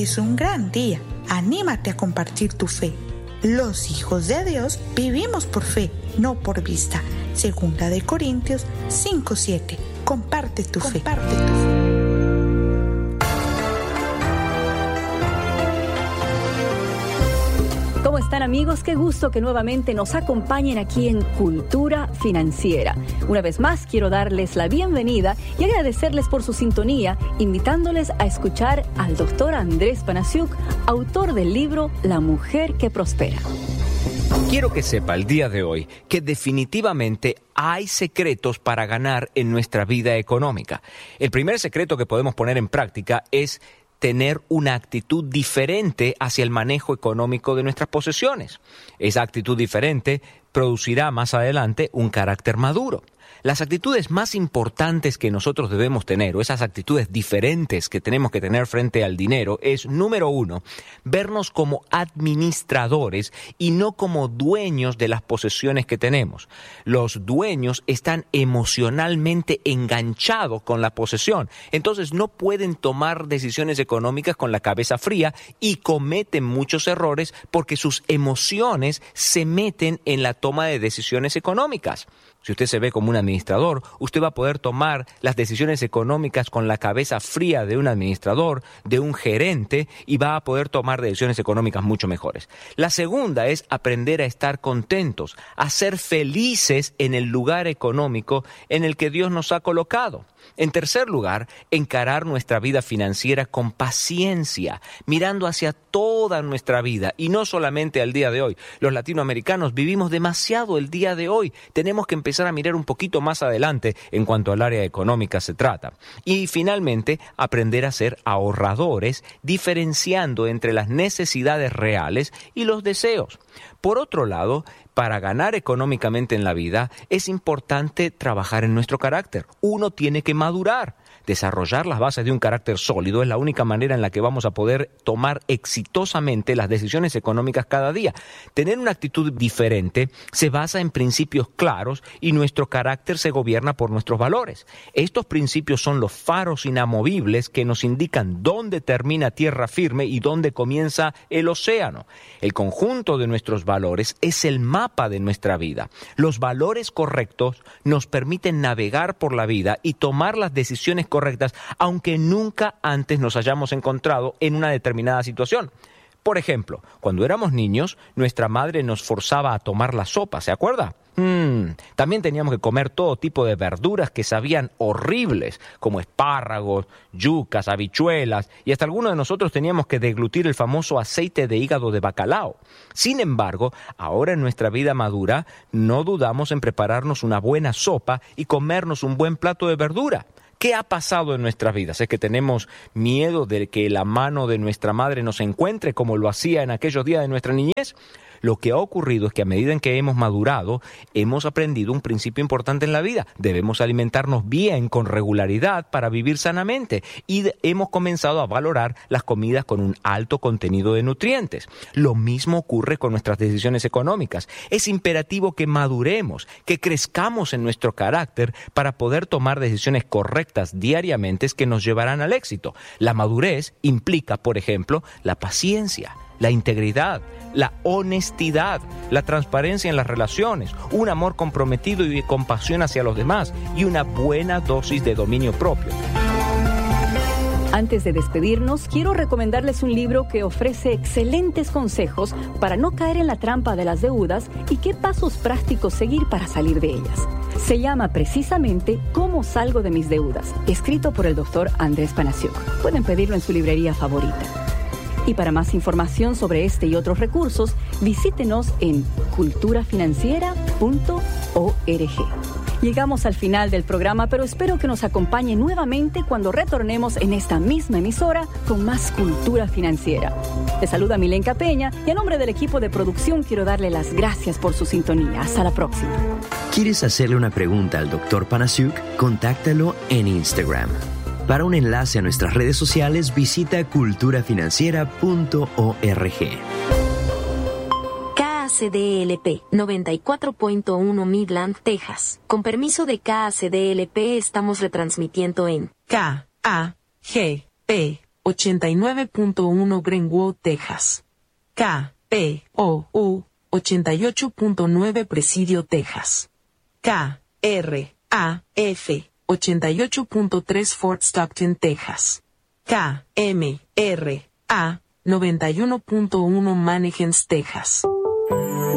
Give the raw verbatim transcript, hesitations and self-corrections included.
es un gran día. Anímate a compartir tu fe. Los hijos de Dios vivimos por fe, no por vista. Segunda de Corintios cinco siete. Comparte tu fe. Comparte tu fe. ¿Cómo están, amigos? Qué gusto que nuevamente nos acompañen aquí en Cultura Financiera. Una vez más, quiero darles la bienvenida y agradecerles por su sintonía, invitándoles a escuchar al doctor Andrés Panasiuk, autor del libro La Mujer que Prospera. Quiero que sepa el día de hoy que definitivamente hay secretos para ganar en nuestra vida económica. El primer secreto que podemos poner en práctica es tener una actitud diferente hacia el manejo económico de nuestras posesiones. Esa actitud diferente producirá más adelante un carácter maduro. Las actitudes más importantes que nosotros debemos tener, o esas actitudes diferentes que tenemos que tener frente al dinero, es, número uno, vernos como administradores y no como dueños de las posesiones que tenemos. Los dueños están emocionalmente enganchados con la posesión, entonces no pueden tomar decisiones económicas con la cabeza fría y cometen muchos errores porque sus emociones se meten en la toma de decisiones económicas. Si usted se ve como un administrador, usted va a poder tomar las decisiones económicas con la cabeza fría de un administrador, de un gerente, y va a poder tomar decisiones económicas mucho mejores. La segunda es aprender a estar contentos, a ser felices en el lugar económico en el que Dios nos ha colocado. En tercer lugar, encarar nuestra vida financiera con paciencia, mirando hacia toda nuestra vida y no solamente al día de hoy. Los latinoamericanos vivimos demasiado el día de hoy. Tenemos que empezar a mirar un poquito más adelante en cuanto al área económica se trata. Y finalmente, aprender a ser ahorradores, diferenciando entre las necesidades reales y los deseos. Por otro lado, para ganar económicamente en la vida, es importante trabajar en nuestro carácter. Uno tiene que madurar. Desarrollar las bases de un carácter sólido es la única manera en la que vamos a poder tomar exitosamente las decisiones económicas cada día. Tener una actitud diferente se basa en principios claros y nuestro carácter se gobierna por nuestros valores. Estos principios son los faros inamovibles que nos indican dónde termina tierra firme y dónde comienza el océano. El conjunto de nuestros valores es el mapa de nuestra vida. Los valores correctos nos permiten navegar por la vida y tomar las decisiones correctas correctas, aunque nunca antes nos hayamos encontrado en una determinada situación. Por ejemplo, cuando éramos niños, nuestra madre nos forzaba a tomar la sopa, ¿se acuerda? Mm, también teníamos que comer todo tipo de verduras que sabían horribles, como espárragos, yucas, habichuelas, y hasta algunos de nosotros teníamos que deglutir el famoso aceite de hígado de bacalao. Sin embargo, ahora en nuestra vida madura, no dudamos en prepararnos una buena sopa y comernos un buen plato de verdura. ¿Qué ha pasado en nuestras vidas? ¿Es que tenemos miedo de que la mano de nuestra madre nos encuentre como lo hacía en aquellos días de nuestra niñez? Lo que ha ocurrido es que a medida en que hemos madurado, hemos aprendido un principio importante en la vida. Debemos alimentarnos bien, con regularidad, para vivir sanamente. Y de, hemos comenzado a valorar las comidas con un alto contenido de nutrientes. Lo mismo ocurre con nuestras decisiones económicas. Es imperativo que maduremos, que crezcamos en nuestro carácter para poder tomar decisiones correctas diariamente que nos llevarán al éxito. La madurez implica, por ejemplo, la paciencia, la integridad, la honestidad, la transparencia en las relaciones, un amor comprometido y de compasión hacia los demás y una buena dosis de dominio propio. Antes de despedirnos, quiero recomendarles un libro que ofrece excelentes consejos para no caer en la trampa de las deudas y qué pasos prácticos seguir para salir de ellas. Se llama precisamente ¿Cómo salgo de mis deudas?, escrito por el doctor Andrés Panasiuk. Pueden pedirlo en su librería favorita. Y para más información sobre este y otros recursos, visítenos en cultura financiera punto org. Llegamos al final del programa, pero espero que nos acompañe nuevamente cuando retornemos en esta misma emisora con más Cultura Financiera. Te saluda Milenka Peña y a nombre del equipo de producción quiero darle las gracias por su sintonía. Hasta la próxima. ¿Quieres hacerle una pregunta al doctor Panasiuk? Contáctalo en Instagram. Para un enlace a nuestras redes sociales, visita cultura financiera punto org. K A C D L P noventa y cuatro punto uno Midland, Texas. Con permiso de K A C D L P estamos retransmitiendo en K A G P ochenta y nueve punto uno Greenwood, Texas. K P O U ochenta y ocho punto nueve Presidio, Texas. K R A F ochenta y ocho punto tres Fort Stockton, Texas. K M R A noventa y uno punto uno Mannequins, Texas.